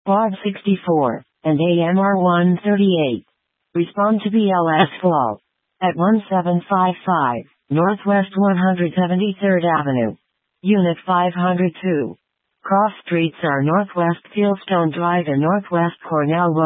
Baud 64, and AMR 138. Respond to BLS call at 1755 Northwest 173rd Avenue, Unit 502. Cross streets are Northwest Fieldstone Drive and Northwest Cornell Road.